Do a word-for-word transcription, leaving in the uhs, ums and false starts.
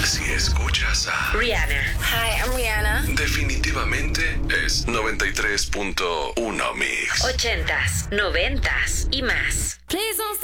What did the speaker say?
Si escuchas a Rihanna. Hi, I'm Rihanna. definitivamente es noventa y tres punto uno Mix. Ochentas, noventas y más. Please don't